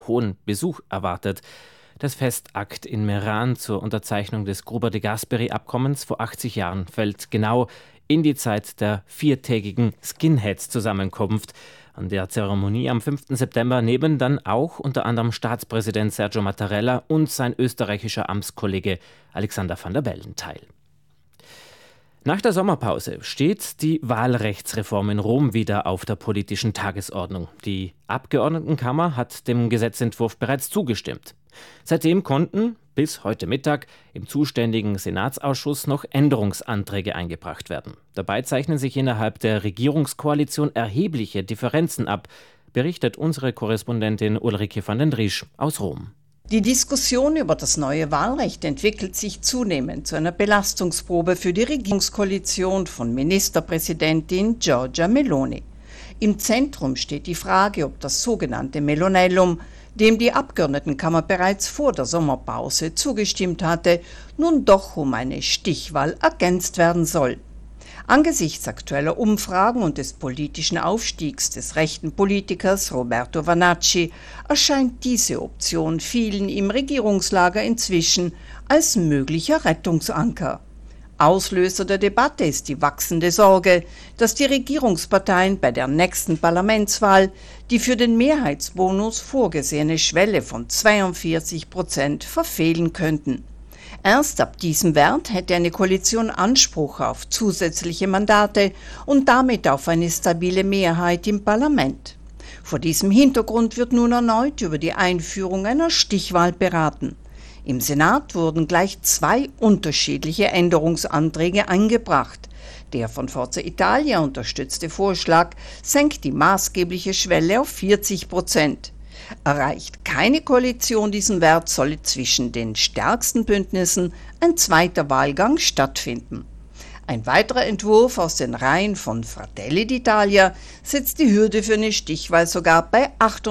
hohen Besuch erwartet. Das Festakt in Meran zur Unterzeichnung des Gruber de Gasperi-Abkommens vor 80 Jahren fällt genau in die Zeit der 4-tägigen Skinheads-Zusammenkunft. An der Zeremonie am 5. September nehmen dann auch unter anderem Staatspräsident Sergio Mattarella und sein österreichischer Amtskollege Alexander Van der Bellen teil. Nach der Sommerpause steht die Wahlrechtsreform in Rom wieder auf der politischen Tagesordnung. Die Abgeordnetenkammer hat dem Gesetzentwurf bereits zugestimmt. Seitdem konnten bis heute Mittag im zuständigen Senatsausschuss noch Änderungsanträge eingebracht werden. Dabei zeichnen sich innerhalb der Regierungskoalition erhebliche Differenzen ab, berichtet unsere Korrespondentin Ulrike van den Driesch aus Rom. Die Diskussion über das neue Wahlrecht entwickelt sich zunehmend zu einer Belastungsprobe für die Regierungskoalition von Ministerpräsidentin Giorgia Meloni. Im Zentrum steht die Frage, ob das sogenannte Melonellum, dem die Abgeordnetenkammer bereits vor der Sommerpause zugestimmt hatte, nun doch um eine Stichwahl ergänzt werden soll. Angesichts aktueller Umfragen und des politischen Aufstiegs des rechten Politikers Roberto Vanacci erscheint diese Option vielen im Regierungslager inzwischen als möglicher Rettungsanker. Auslöser der Debatte ist die wachsende Sorge, dass die Regierungsparteien bei der nächsten Parlamentswahl die für den Mehrheitsbonus vorgesehene Schwelle von 42% verfehlen könnten. Erst ab diesem Wert hätte eine Koalition Anspruch auf zusätzliche Mandate und damit auf eine stabile Mehrheit im Parlament. Vor diesem Hintergrund wird nun erneut über die Einführung einer Stichwahl beraten. Im Senat wurden gleich 2 unterschiedliche Änderungsanträge eingebracht. Der von Forza Italia unterstützte Vorschlag senkt die maßgebliche Schwelle auf 40%. Erreicht keine Koalition diesen Wert, solle zwischen den stärksten Bündnissen ein zweiter Wahlgang stattfinden. Ein weiterer Entwurf aus den Reihen von Fratelli d'Italia setzt die Hürde für eine Stichwahl sogar bei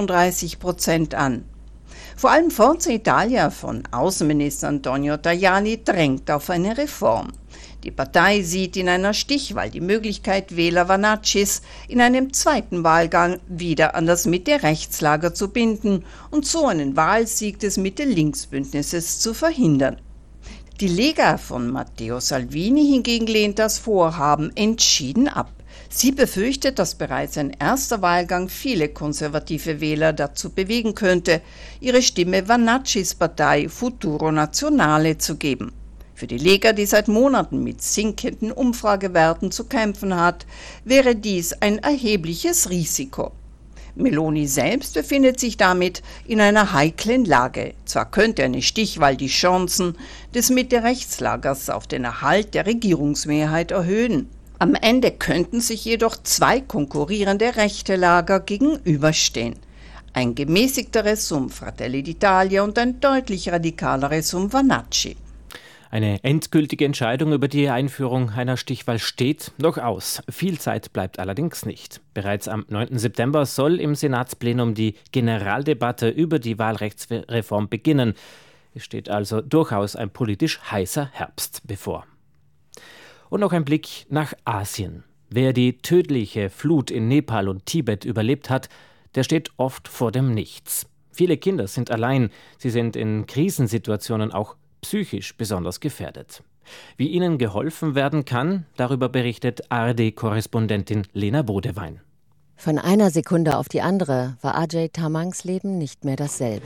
38% an. Vor allem Forza Italia von Außenminister Antonio Tajani drängt auf eine Reform. Die Partei sieht in einer Stichwahl die Möglichkeit, Wähler Vanaccis in einem zweiten Wahlgang wieder an das Mitte-Rechts-Lager zu binden und so einen Wahlsieg des Mitte-Links-Bündnisses zu verhindern. Die Lega von Matteo Salvini hingegen lehnt das Vorhaben entschieden ab. Sie befürchtet, dass bereits ein erster Wahlgang viele konservative Wähler dazu bewegen könnte, ihre Stimme Vanaccis Partei Futuro Nazionale zu geben. Für die Lega, die seit Monaten mit sinkenden Umfragewerten zu kämpfen hat, wäre dies ein erhebliches Risiko. Meloni selbst befindet sich damit in einer heiklen Lage. Zwar könnte eine Stichwahl die Chancen des Mitte-Rechts-Lagers auf den Erhalt der Regierungsmehrheit erhöhen. Am Ende könnten sich jedoch 2 konkurrierende rechte Lager gegenüberstehen. Ein gemäßigteres um Fratelli d'Italia und ein deutlich radikaleres um Vanacci. Eine endgültige Entscheidung über die Einführung einer Stichwahl steht noch aus. Viel Zeit bleibt allerdings nicht. Bereits am 9. September soll im Senatsplenum die Generaldebatte über die Wahlrechtsreform beginnen. Es steht also durchaus ein politisch heißer Herbst bevor. Und noch ein Blick nach Asien. Wer die tödliche Flut in Nepal und Tibet überlebt hat, der steht oft vor dem Nichts. Viele Kinder sind allein. Sie sind in Krisensituationen auch psychisch besonders gefährdet. Wie ihnen geholfen werden kann, darüber berichtet ARD-Korrespondentin Lena Bodewein. Von einer Sekunde auf die andere war Ajay Tamangs Leben nicht mehr dasselbe.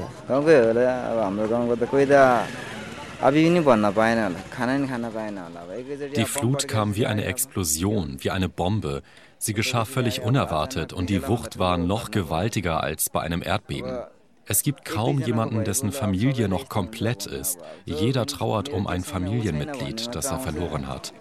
Die Flut kam wie eine Explosion, wie eine Bombe. Sie geschah völlig unerwartet und die Wucht war noch gewaltiger als bei einem Erdbeben. Es gibt kaum jemanden, dessen Familie noch komplett ist. Jeder trauert um ein Familienmitglied, das er verloren hat.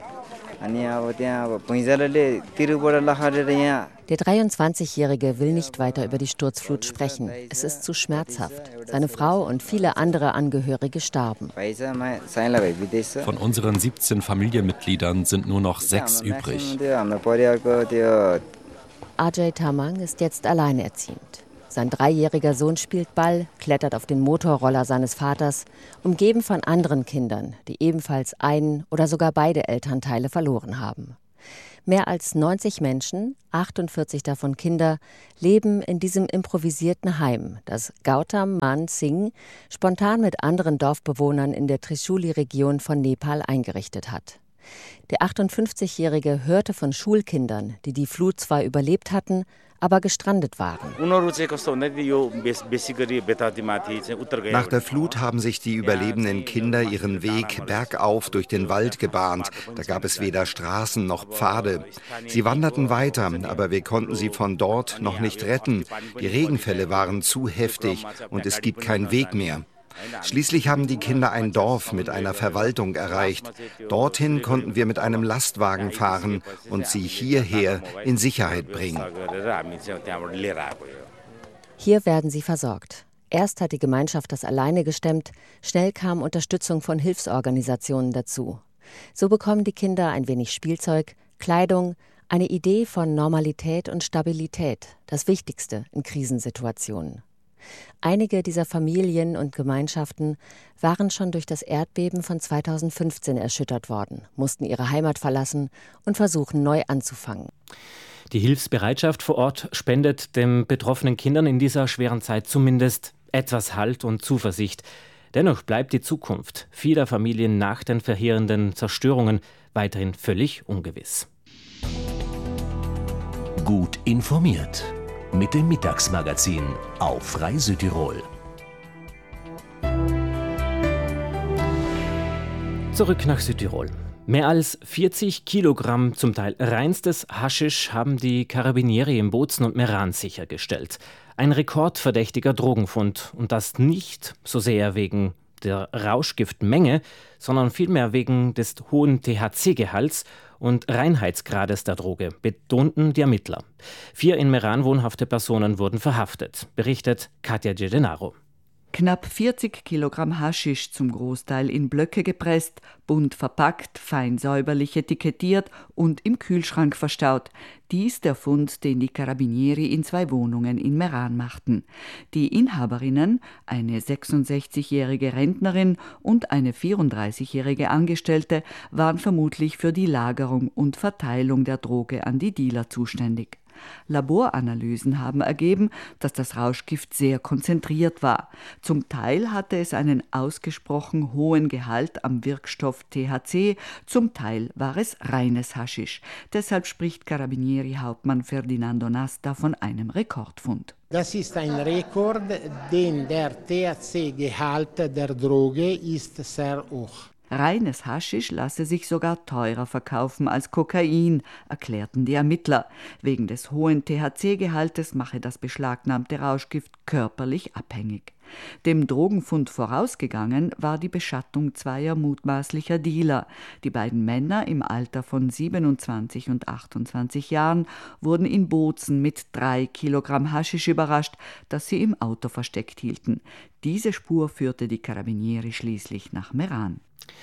Der 23-Jährige will nicht weiter über die Sturzflut sprechen. Es ist zu schmerzhaft. Seine Frau und viele andere Angehörige starben. Von unseren 17 Familienmitgliedern sind nur noch 6 übrig. Ajay Tamang ist jetzt alleinerziehend. Sein 3-jähriger Sohn spielt Ball, klettert auf den Motorroller seines Vaters, umgeben von anderen Kindern, die ebenfalls einen oder sogar beide Elternteile verloren haben. Mehr als 90 Menschen, 48 davon Kinder, leben in diesem improvisierten Heim, das Gautam Man Singh spontan mit anderen Dorfbewohnern in der Trishuli-Region von Nepal eingerichtet hat. Der 58-Jährige hörte von Schulkindern, die die Flut zwar überlebt hatten, aber gestrandet waren. Nach der Flut haben sich die überlebenden Kinder ihren Weg bergauf durch den Wald gebahnt. Da gab es weder Straßen noch Pfade. Sie wanderten weiter, aber wir konnten sie von dort noch nicht retten. Die Regenfälle waren zu heftig und es gibt keinen Weg mehr. Schließlich haben die Kinder ein Dorf mit einer Verwaltung erreicht. Dorthin konnten wir mit einem Lastwagen fahren und sie hierher in Sicherheit bringen. Hier werden sie versorgt. Erst hat die Gemeinschaft das alleine gestemmt, schnell kam Unterstützung von Hilfsorganisationen dazu. So bekommen die Kinder ein wenig Spielzeug, Kleidung, eine Idee von Normalität und Stabilität, das Wichtigste in Krisensituationen. Einige dieser Familien und Gemeinschaften waren schon durch das Erdbeben von 2015 erschüttert worden, mussten ihre Heimat verlassen und versuchen, neu anzufangen. Die Hilfsbereitschaft vor Ort spendet den betroffenen Kindern in dieser schweren Zeit zumindest etwas Halt und Zuversicht. Dennoch bleibt die Zukunft vieler Familien nach den verheerenden Zerstörungen weiterhin völlig ungewiss. Gut informiert. Mit dem Mittagsmagazin auf Frei Südtirol. Zurück nach Südtirol. Mehr als 40 Kilogramm zum Teil reinstes Haschisch haben die Carabinieri in Bozen und Meran sichergestellt. Ein rekordverdächtiger Drogenfund und das nicht so sehr wegen der Rauschgiftmenge, sondern vielmehr wegen des hohen THC-Gehalts und Reinheitsgrades der Droge, betonten die Ermittler. 4 in Meran wohnhafte Personen wurden verhaftet, berichtet Katja Gedenaro. Knapp 40 Kilogramm Haschisch, zum Großteil in Blöcke gepresst, bunt verpackt, fein säuberlich etikettiert und im Kühlschrank verstaut. Dies der Fund, den die Carabinieri in 2 Wohnungen in Meran machten. Die Inhaberinnen, eine 66-jährige Rentnerin und eine 34-jährige Angestellte, waren vermutlich für die Lagerung und Verteilung der Droge an die Dealer zuständig. Laboranalysen haben ergeben, dass das Rauschgift sehr konzentriert war. Zum Teil hatte es einen ausgesprochen hohen Gehalt am Wirkstoff THC, zum Teil war es reines Haschisch. Deshalb spricht Carabinieri-Hauptmann Ferdinando Nasta von einem Rekordfund. Das ist ein Rekord, denn der THC-Gehalt der Droge ist sehr hoch. Reines Haschisch lasse sich sogar teurer verkaufen als Kokain, erklärten die Ermittler. Wegen des hohen THC-Gehaltes mache das beschlagnahmte Rauschgift körperlich abhängig. Dem Drogenfund vorausgegangen war die Beschattung 2 mutmaßlicher Dealer. Die beiden Männer im Alter von 27 und 28 Jahren wurden in Bozen mit 3 Kilogramm Haschisch überrascht, das sie im Auto versteckt hielten. Diese Spur führte die Carabinieri schließlich nach Meran.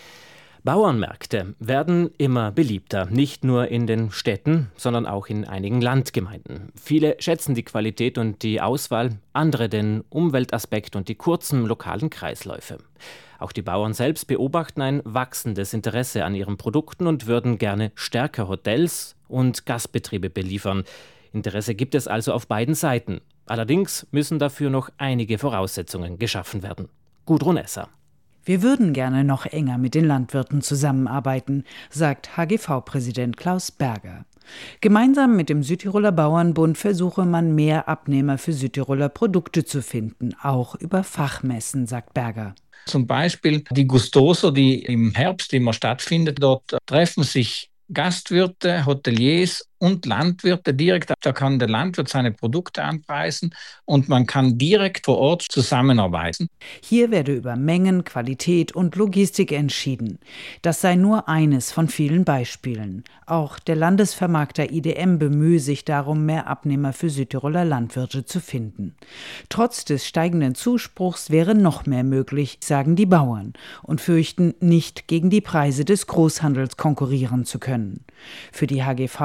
Bauernmärkte werden immer beliebter, nicht nur in den Städten, sondern auch in einigen Landgemeinden. Viele schätzen die Qualität und die Auswahl, andere den Umweltaspekt und die kurzen lokalen Kreisläufe. Auch die Bauern selbst beobachten ein wachsendes Interesse an ihren Produkten und würden gerne stärker Hotels und Gastbetriebe beliefern. Interesse gibt es also auf beiden Seiten. Allerdings müssen dafür noch einige Voraussetzungen geschaffen werden. Gudrun Esser. Wir würden gerne noch enger mit den Landwirten zusammenarbeiten, sagt HGV-Präsident Klaus Berger. Gemeinsam mit dem Südtiroler Bauernbund versuche man, mehr Abnehmer für Südtiroler Produkte zu finden, auch über Fachmessen, sagt Berger. Zum Beispiel die Gustoso, die im Herbst immer stattfindet. Dort treffen sich Gastwirte, Hoteliers und Landwirte direkt. Da kann der Landwirt seine Produkte anpreisen und man kann direkt vor Ort zusammenarbeiten. Hier werde über Mengen, Qualität und Logistik entschieden. Das sei nur eines von vielen Beispielen. Auch der Landesvermarkter IDM bemühe sich darum, mehr Abnehmer für Südtiroler Landwirte zu finden. Trotz des steigenden Zuspruchs wäre noch mehr möglich, sagen die Bauern, und fürchten, nicht gegen die Preise des Großhandels konkurrieren zu können. Für die HGV-Mitglieder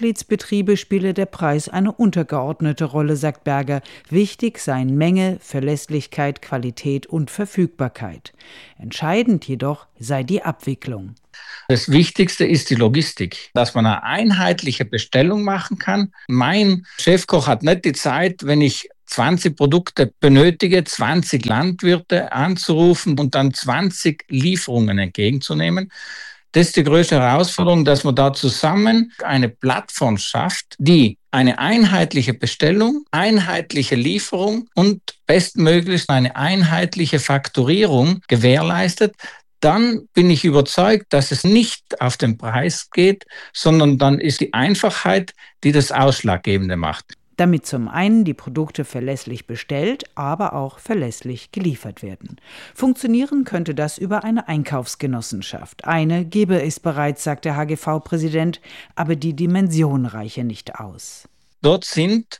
Mitgliedsbetriebe spiele der Preis eine untergeordnete Rolle, sagt Berger. Wichtig seien Menge, Verlässlichkeit, Qualität und Verfügbarkeit. Entscheidend jedoch sei die Abwicklung. Das Wichtigste ist die Logistik, dass man eine einheitliche Bestellung machen kann. Mein Chefkoch hat nicht die Zeit, wenn ich 20 Produkte benötige, 20 Landwirte anzurufen und dann 20 Lieferungen entgegenzunehmen. Das ist die größte Herausforderung, dass man da zusammen eine Plattform schafft, die eine einheitliche Bestellung, einheitliche Lieferung und bestmöglichst eine einheitliche Fakturierung gewährleistet. Dann bin ich überzeugt, dass es nicht auf den Preis geht, sondern dann ist die Einfachheit, die das Ausschlaggebende macht. Damit zum einen die Produkte verlässlich bestellt, aber auch verlässlich geliefert werden. Funktionieren könnte das über eine Einkaufsgenossenschaft. Eine gebe es bereits, sagt der HGV-Präsident, aber die Dimension reiche nicht aus. Dort sind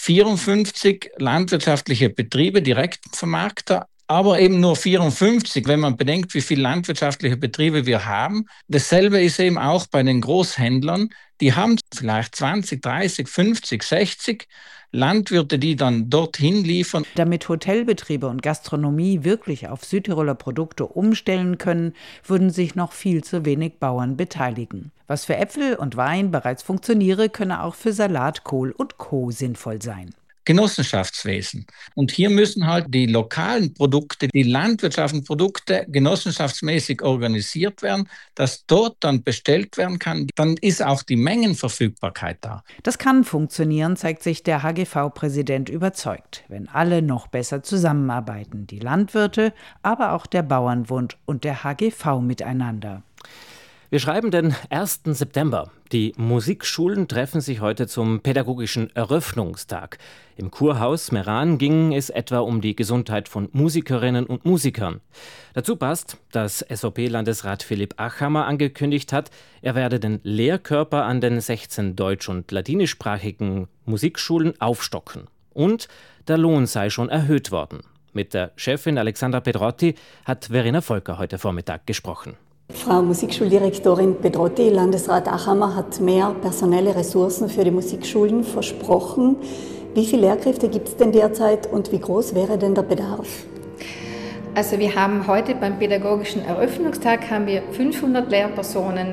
54 landwirtschaftliche Betriebe, Direktvermarkter, aber eben nur 54, wenn man bedenkt, wie viele landwirtschaftliche Betriebe wir haben. Dasselbe ist eben auch bei den Großhändlern. Die haben vielleicht 20, 30, 50, 60 Landwirte, die dann dorthin liefern. Damit Hotelbetriebe und Gastronomie wirklich auf Südtiroler Produkte umstellen können, würden sich noch viel zu wenig Bauern beteiligen. Was für Äpfel und Wein bereits funktioniere, könne auch für Salat, Kohl und Co. sinnvoll sein. Genossenschaftswesen. Und hier müssen halt die lokalen Produkte, die landwirtschaftlichen Produkte genossenschaftsmäßig organisiert werden, dass dort dann bestellt werden kann. Dann ist auch die Mengenverfügbarkeit da. Das kann funktionieren, zeigt sich der HGV-Präsident überzeugt, wenn alle noch besser zusammenarbeiten. Die Landwirte, aber auch der Bauernbund und der HGV miteinander. Wir schreiben den 1. September. Die Musikschulen treffen sich heute zum pädagogischen Eröffnungstag. Im Kurhaus Meran ging es etwa um die Gesundheit von Musikerinnen und Musikern. Dazu passt, dass SVP-Landesrat Philipp Achammer angekündigt hat, er werde den Lehrkörper an den 16 deutsch- und ladinischsprachigen Musikschulen aufstocken. Und der Lohn sei schon erhöht worden. Mit der Chefin Alexandra Pedrotti hat Verena Volker heute Vormittag gesprochen. Frau Musikschuldirektorin Pedrotti, Landesrat Achammer hat mehr personelle Ressourcen für die Musikschulen versprochen. Wie viele Lehrkräfte gibt es denn derzeit und wie groß wäre denn der Bedarf? Also wir haben heute beim pädagogischen Eröffnungstag 500 Lehrpersonen,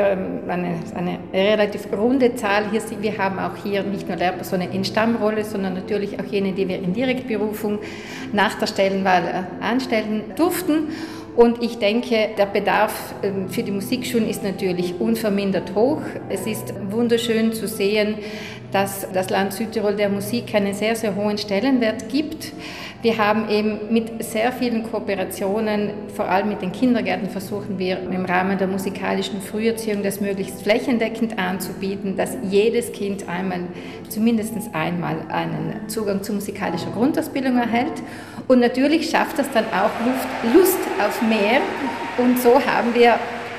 eine relativ runde Zahl. Wir haben auch hier nicht nur Lehrpersonen in Stammrolle, sondern natürlich auch jene, die wir in Direktberufung nach der Stellenwahl anstellen durften. Und ich denke, der Bedarf für die Musikschulen ist natürlich unvermindert hoch. Es ist wunderschön zu sehen, dass das Land Südtirol der Musik einen sehr, sehr hohen Stellenwert gibt. Wir haben eben mit sehr vielen Kooperationen, vor allem mit den Kindergärten, versuchen wir im Rahmen der musikalischen Früherziehung das möglichst flächendeckend anzubieten, dass jedes Kind zumindest einmal einen Zugang zu musikalischer Grundausbildung erhält. Und natürlich schafft das dann auch Lust auf mehr. Und so haben wir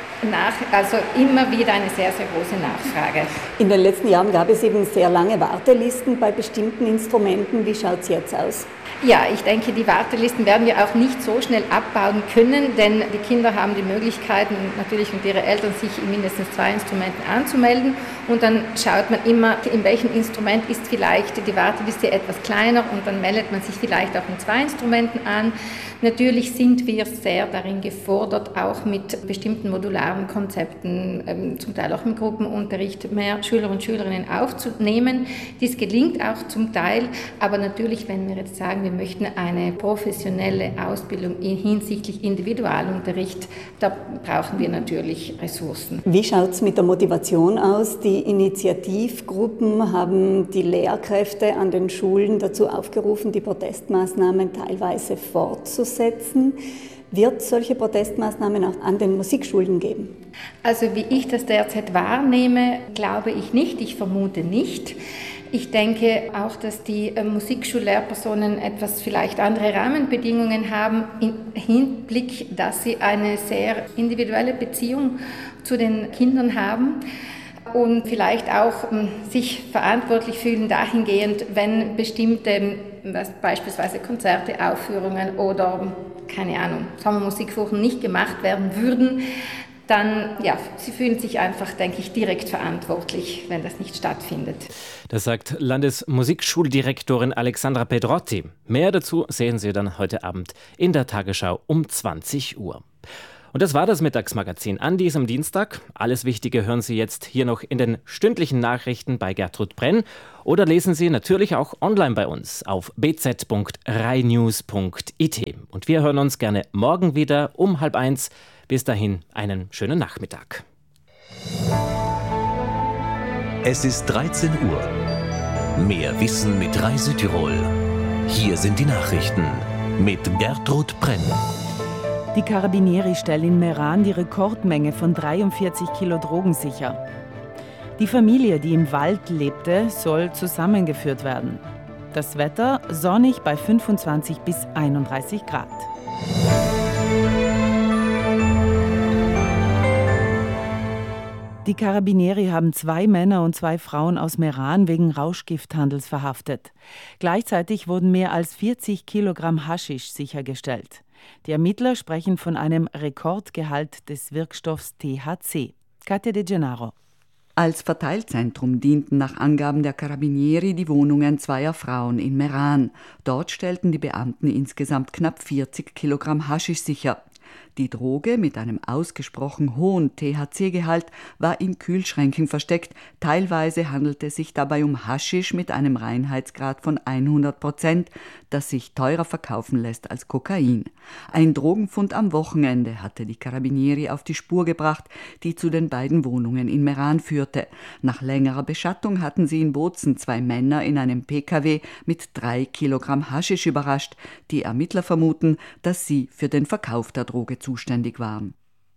immer wieder eine sehr, sehr große Nachfrage. In den letzten Jahren gab es eben sehr lange Wartelisten bei bestimmten Instrumenten. Wie schaut es jetzt aus? Ja, ich denke, die Wartelisten werden wir auch nicht so schnell abbauen können, denn die Kinder haben die Möglichkeiten natürlich und ihre Eltern, sich in mindestens 2 Instrumenten anzumelden. Und dann schaut man immer, in welchem Instrument ist vielleicht die Warteliste etwas kleiner und dann meldet man sich vielleicht auch in 2 Instrumenten an. Natürlich sind wir sehr darin gefordert, auch mit bestimmten modularen Konzepten, zum Teil auch im Gruppenunterricht, mehr Schüler und Schülerinnen aufzunehmen. Dies gelingt auch zum Teil, aber natürlich, wenn wir jetzt sagen, wir möchten eine professionelle Ausbildung hinsichtlich Individualunterricht, da brauchen wir natürlich Ressourcen. Wie schaut es mit der Motivation aus? Die Initiativgruppen haben die Lehrkräfte an den Schulen dazu aufgerufen, die Protestmaßnahmen teilweise fortzusetzen. Wird es solche Protestmaßnahmen auch an den Musikschulen geben? Also wie ich das derzeit wahrnehme, glaube ich nicht. Ich vermute nicht. Ich denke auch, dass die Musikschullehrpersonen etwas vielleicht andere Rahmenbedingungen haben, im Hinblick, dass sie eine sehr individuelle Beziehung zu den Kindern haben und vielleicht auch sich verantwortlich fühlen dahingehend, wenn bestimmte beispielsweise Konzerte, Aufführungen oder, keine Ahnung, Sommermusikwochen nicht gemacht werden würden, dann, sie fühlen sich einfach, denke ich, direkt verantwortlich, wenn das nicht stattfindet. Das sagt Landesmusikschuldirektorin Alexandra Pedrotti. Mehr dazu sehen Sie dann heute Abend in der Tagesschau um 20 Uhr. Und das war das Mittagsmagazin an diesem Dienstag. Alles Wichtige hören Sie jetzt hier noch in den stündlichen Nachrichten bei Gertrud Brenn oder lesen Sie natürlich auch online bei uns auf bz.rainews.it. Und wir hören uns gerne morgen wieder um 12:30. Bis dahin einen schönen Nachmittag. Es ist 13 Uhr. Mehr Wissen mit Rai Südtirol. Hier sind die Nachrichten mit Gertrud Brenn. Die Carabinieri stellen in Meran die Rekordmenge von 43 Kilo Drogen sicher. Die Familie, die im Wald lebte, soll zusammengeführt werden. Das Wetter sonnig bei 25 bis 31 Grad. Die Carabinieri haben 2 Männer und 2 Frauen aus Meran wegen Rauschgifthandels verhaftet. Gleichzeitig wurden mehr als 40 Kilogramm Haschisch sichergestellt. Die Ermittler sprechen von einem Rekordgehalt des Wirkstoffs THC. Katja De Gennaro. Als Verteilzentrum dienten nach Angaben der Carabinieri die Wohnungen 2 Frauen in Meran. Dort stellten die Beamten insgesamt knapp 40 Kilogramm Haschisch sicher. Die Droge mit einem ausgesprochen hohen THC-Gehalt war in Kühlschränken versteckt. Teilweise handelte es sich dabei um Haschisch mit einem Reinheitsgrad von 100%, das sich teurer verkaufen lässt als Kokain. Ein Drogenfund am Wochenende hatte die Carabinieri auf die Spur gebracht, die zu den beiden Wohnungen in Meran führte. Nach längerer Beschattung hatten sie in Bozen 2 Männer in einem PKW mit 3 Kilogramm Haschisch überrascht. Die Ermittler vermuten, dass sie für den Verkauf der Droge zuständig waren.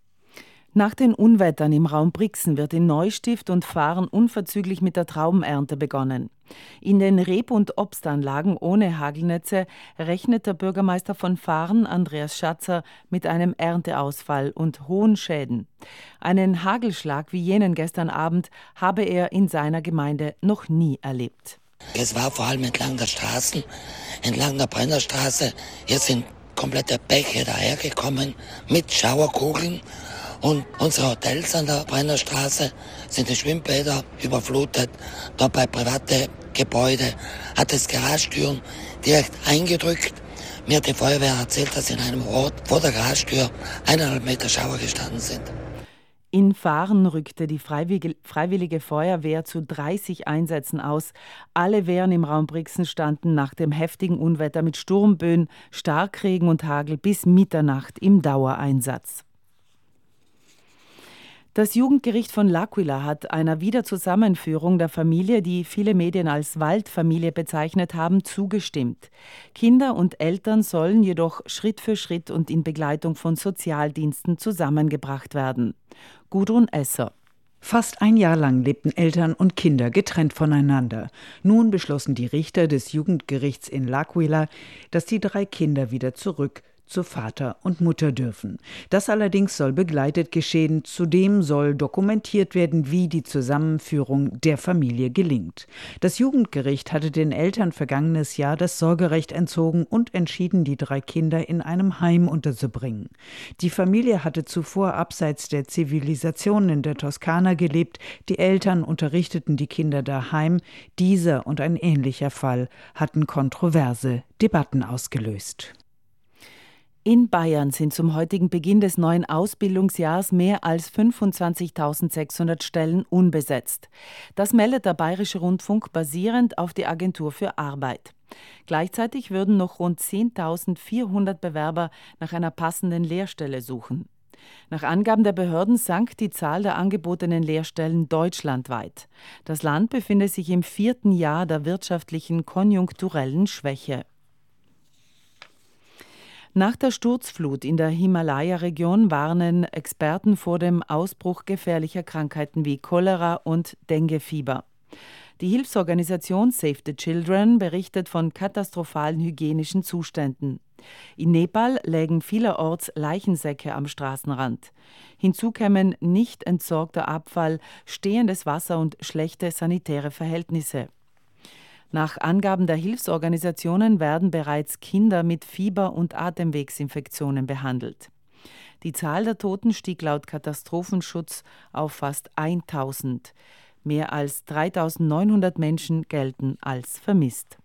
Nach den Unwettern im Raum Brixen wird in Neustift und Fahren unverzüglich mit der Traubenernte begonnen. In den Reb- und Obstanlagen ohne Hagelnetze rechnet der Bürgermeister von Fahren, Andreas Schatzer, mit einem Ernteausfall und hohen Schäden. Einen Hagelschlag wie jenen gestern Abend habe er in seiner Gemeinde noch nie erlebt. Es war vor allem entlang der Straßen, entlang der Brennerstraße. Hier sind komplette Bäche dahergekommen mit Schauerkugeln. Und unsere Hotels an der Brennerstraße sind die Schwimmbäder überflutet. Dort bei private Gebäude hat es Garagentüren direkt eingedrückt. Mir hat die Feuerwehr erzählt, dass in einem Ort vor der Garagentür 1,5 Meter Schauer gestanden sind. In Fahren rückte die Freiwillige Feuerwehr zu 30 Einsätzen aus. Alle Wehren im Raum Brixen standen nach dem heftigen Unwetter mit Sturmböen, Starkregen und Hagel bis Mitternacht im Dauereinsatz. Das Jugendgericht von L'Aquila hat einer Wiederzusammenführung der Familie, die viele Medien als Waldfamilie bezeichnet haben, zugestimmt. Kinder und Eltern sollen jedoch Schritt für Schritt und in Begleitung von Sozialdiensten zusammengebracht werden. Gudrun Esser. Fast ein Jahr lang lebten Eltern und Kinder getrennt voneinander. Nun beschlossen die Richter des Jugendgerichts in L'Aquila, dass die 3 Kinder wieder zurück zu Vater und Mutter dürfen. Das allerdings soll begleitet geschehen. Zudem soll dokumentiert werden, wie die Zusammenführung der Familie gelingt. Das Jugendgericht hatte den Eltern vergangenes Jahr das Sorgerecht entzogen und entschieden, die 3 Kinder in einem Heim unterzubringen. Die Familie hatte zuvor abseits der Zivilisation in der Toskana gelebt. Die Eltern unterrichteten die Kinder daheim. Dieser und ein ähnlicher Fall hatten kontroverse Debatten ausgelöst. In Bayern sind zum heutigen Beginn des neuen Ausbildungsjahrs mehr als 25.600 Stellen unbesetzt. Das meldet der Bayerische Rundfunk basierend auf die Agentur für Arbeit. Gleichzeitig würden noch rund 10.400 Bewerber nach einer passenden Lehrstelle suchen. Nach Angaben der Behörden sank die Zahl der angebotenen Lehrstellen deutschlandweit. Das Land befindet sich im 4. Jahr der wirtschaftlichen konjunkturellen Schwäche. Nach der Sturzflut in der Himalaya-Region warnen Experten vor dem Ausbruch gefährlicher Krankheiten wie Cholera und Denguefieber. Die Hilfsorganisation Save the Children berichtet von katastrophalen hygienischen Zuständen. In Nepal lägen vielerorts Leichensäcke am Straßenrand. Hinzu kämen nicht entsorgter Abfall, stehendes Wasser und schlechte sanitäre Verhältnisse. Nach Angaben der Hilfsorganisationen werden bereits Kinder mit Fieber und Atemwegsinfektionen behandelt. Die Zahl der Toten stieg laut Katastrophenschutz auf fast 1000. Mehr als 3.900 Menschen gelten als vermisst.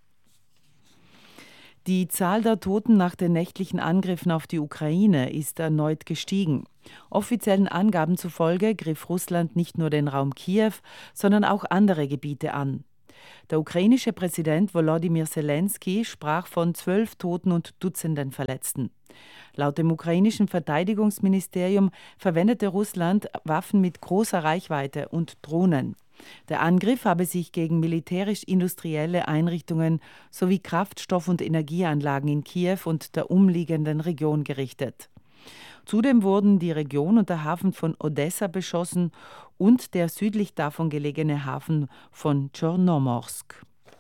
Die Zahl der Toten nach den nächtlichen Angriffen auf die Ukraine ist erneut gestiegen. Offiziellen Angaben zufolge griff Russland nicht nur den Raum Kiew, sondern auch andere Gebiete an. Der ukrainische Präsident Volodymyr Zelensky sprach von 12 Toten und Dutzenden Verletzten. Laut dem ukrainischen Verteidigungsministerium verwendete Russland Waffen mit großer Reichweite und Drohnen. Der Angriff habe sich gegen militärisch-industrielle Einrichtungen sowie Kraftstoff- und Energieanlagen in Kiew und der umliegenden Region gerichtet. Zudem wurden die Region und der Hafen von Odessa beschossen und der südlich davon gelegene Hafen von Tschornomorsk.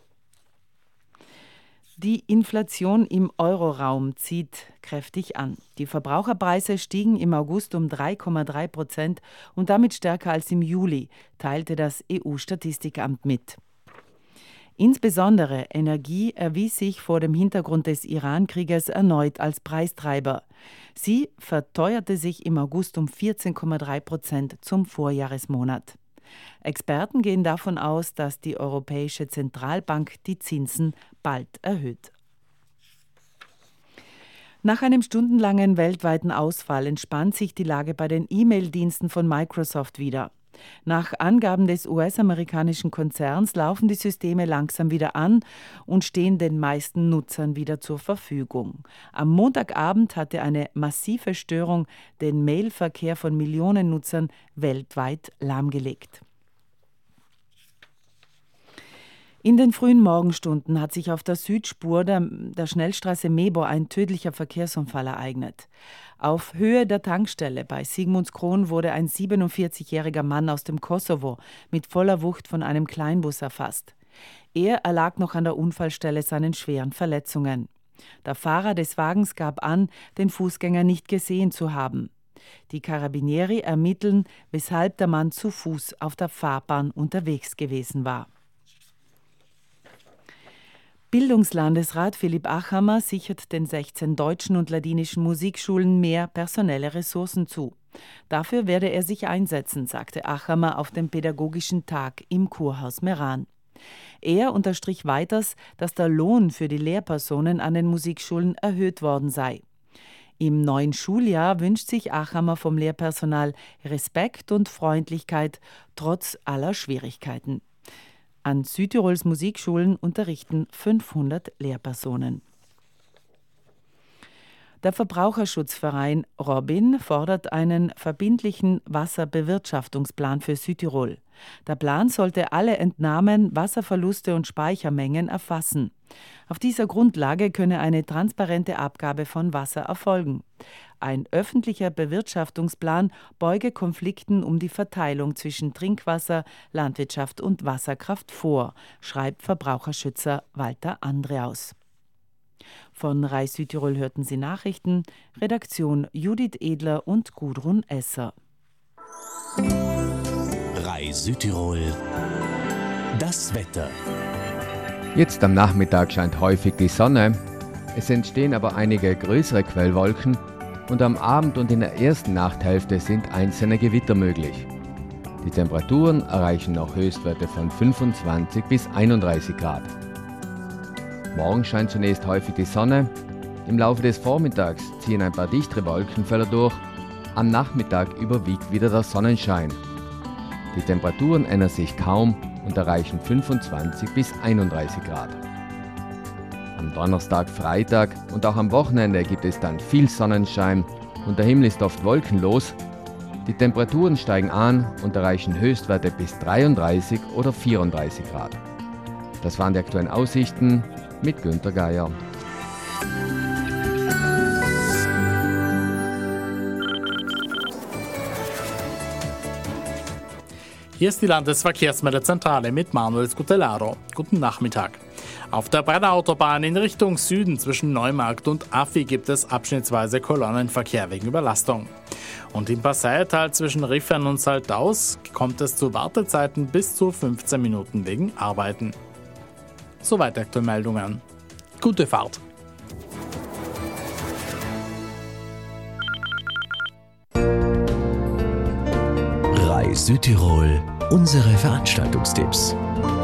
Die Inflation im Euroraum zieht kräftig an. Die Verbraucherpreise stiegen im August um 3,3% und damit stärker als im Juli, teilte das EU-Statistikamt mit. Insbesondere Energie erwies sich vor dem Hintergrund des Iran-Krieges erneut als Preistreiber. Sie verteuerte sich im August um 14,3% zum Vorjahresmonat. Experten gehen davon aus, dass die Europäische Zentralbank die Zinsen bald erhöht. Nach einem stundenlangen weltweiten Ausfall entspannt sich die Lage bei den E-Mail-Diensten von Microsoft wieder. Nach Angaben des US-amerikanischen Konzerns laufen die Systeme langsam wieder an und stehen den meisten Nutzern wieder zur Verfügung. Am Montagabend hatte eine massive Störung den Mailverkehr von Millionen Nutzern weltweit lahmgelegt. In den frühen Morgenstunden hat sich auf der Südspur der Schnellstraße Mebor ein tödlicher Verkehrsunfall ereignet. Auf Höhe der Tankstelle bei Sigmundskron wurde ein 47-jähriger Mann aus dem Kosovo mit voller Wucht von einem Kleinbus erfasst. Er erlag noch an der Unfallstelle seinen schweren Verletzungen. Der Fahrer des Wagens gab an, den Fußgänger nicht gesehen zu haben. Die Carabinieri ermitteln, weshalb der Mann zu Fuß auf der Fahrbahn unterwegs gewesen war. Bildungslandesrat Philipp Achammer sichert den 16 deutschen und ladinischen Musikschulen mehr personelle Ressourcen zu. Dafür werde er sich einsetzen, sagte Achammer auf dem Pädagogischen Tag im Kurhaus Meran. Er unterstrich weiters, dass der Lohn für die Lehrpersonen an den Musikschulen erhöht worden sei. Im neuen Schuljahr wünscht sich Achammer vom Lehrpersonal Respekt und Freundlichkeit trotz aller Schwierigkeiten. An Südtirols Musikschulen unterrichten 500 Lehrpersonen. Der Verbraucherschutzverein Robin fordert einen verbindlichen Wasserbewirtschaftungsplan für Südtirol. Der Plan sollte alle Entnahmen, Wasserverluste und Speichermengen erfassen. Auf dieser Grundlage könne eine transparente Abgabe von Wasser erfolgen. Ein öffentlicher Bewirtschaftungsplan beuge Konflikten um die Verteilung zwischen Trinkwasser, Landwirtschaft und Wasserkraft vor, schreibt Verbraucherschützer Walter Andreaus. Von RAI Südtirol hörten Sie Nachrichten, Redaktion Judith Edler und Gudrun Esser. RAI Südtirol, das Wetter. Jetzt am Nachmittag scheint häufig die Sonne. Es entstehen aber einige größere Quellwolken und am Abend und in der ersten Nachthälfte sind einzelne Gewitter möglich. Die Temperaturen erreichen noch Höchstwerte von 25 bis 31 Grad. Morgen scheint zunächst häufig die Sonne. Im Laufe des Vormittags ziehen ein paar dichtere Wolkenfelder durch. Am Nachmittag überwiegt wieder der Sonnenschein. Die Temperaturen ändern sich kaum und erreichen 25 bis 31 Grad. Am Donnerstag, Freitag und auch am Wochenende gibt es dann viel Sonnenschein und der Himmel ist oft wolkenlos. Die Temperaturen steigen an und erreichen Höchstwerte bis 33 oder 34 Grad. Das waren die aktuellen Aussichten mit Günther Geier. Hier ist die Landesverkehrsmeldezentrale mit Manuel Scutellaro. Guten Nachmittag. Auf der Brenner-Autobahn in Richtung Süden zwischen Neumarkt und Affi gibt es abschnittsweise Kolonnenverkehr wegen Überlastung. Und im Passaital zwischen Riffern und Saltaus kommt es zu Wartezeiten bis zu 15 Minuten wegen Arbeiten. Soweit aktuelle Meldungen. Gute Fahrt! Südtirol, unsere Veranstaltungstipps.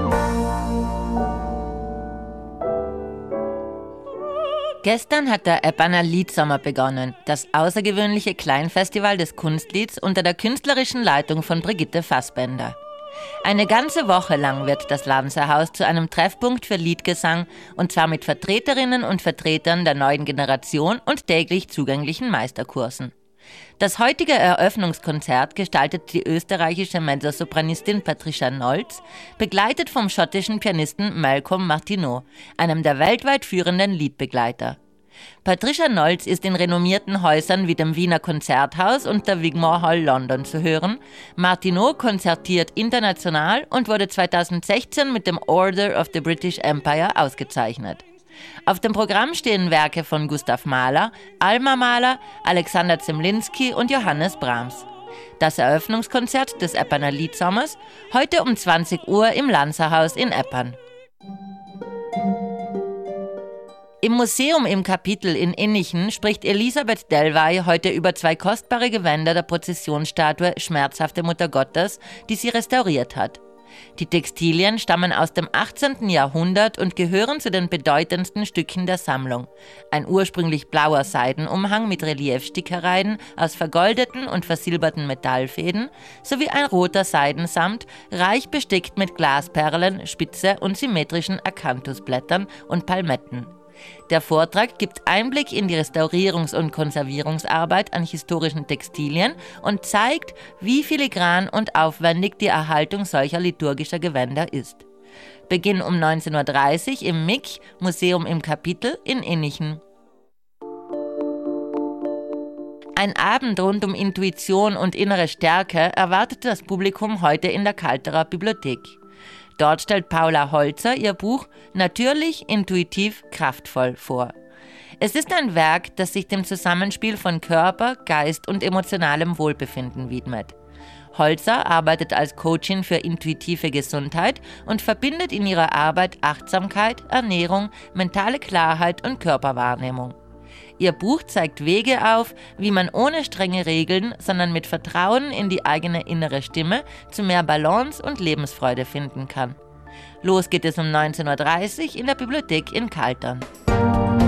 Gestern hat der Eppaner Liedsommer begonnen, das außergewöhnliche Kleinfestival des Kunstlieds unter der künstlerischen Leitung von Brigitte Fassbender. Eine ganze Woche lang wird das Lanzerhaus zu einem Treffpunkt für Liedgesang, und zwar mit Vertreterinnen und Vertretern der neuen Generation und täglich zugänglichen Meisterkursen. Das heutige Eröffnungskonzert gestaltet die österreichische Mezzosopranistin Patricia Nolz, begleitet vom schottischen Pianisten Malcolm Martineau, einem der weltweit führenden Liedbegleiter. Patricia Nolz ist in renommierten Häusern wie dem Wiener Konzerthaus und der Wigmore Hall London zu hören. Martineau konzertiert international und wurde 2016 mit dem Order of the British Empire ausgezeichnet. Auf dem Programm stehen Werke von Gustav Mahler, Alma Mahler, Alexander Zemlinsky und Johannes Brahms. Das Eröffnungskonzert des Eppaner Liedsommers heute um 20 Uhr im Lanzerhaus in Eppan. Im Museum im Kapitel in Innichen spricht Elisabeth Delvey heute über 2 kostbare Gewänder der Prozessionsstatue Schmerzhafte Mutter Gottes, die sie restauriert hat. Die Textilien stammen aus dem 18. Jahrhundert und gehören zu den bedeutendsten Stücken der Sammlung. Ein ursprünglich blauer Seidenumhang mit Reliefstickereien aus vergoldeten und versilberten Metallfäden sowie ein roter Seidensamt, reich bestickt mit Glasperlen, spitze und symmetrischen Akanthusblättern und Palmetten. Der Vortrag gibt Einblick in die Restaurierungs- und Konservierungsarbeit an historischen Textilien und zeigt, wie filigran und aufwendig die Erhaltung solcher liturgischer Gewänder ist. Beginn um 19:30 Uhr im MIK, Museum im Kapitel in Innichen. Ein Abend rund um Intuition und innere Stärke erwartet das Publikum heute in der Kalterer Bibliothek. Dort stellt Paula Holzer ihr Buch Natürlich, intuitiv, kraftvoll vor. Es ist ein Werk, das sich dem Zusammenspiel von Körper, Geist und emotionalem Wohlbefinden widmet. Holzer arbeitet als Coachin für intuitive Gesundheit und verbindet in ihrer Arbeit Achtsamkeit, Ernährung, mentale Klarheit und Körperwahrnehmung. Ihr Buch zeigt Wege auf, wie man ohne strenge Regeln, sondern mit Vertrauen in die eigene innere Stimme zu mehr Balance und Lebensfreude finden kann. Los geht es um 19:30 Uhr in der Bibliothek in Kaltern.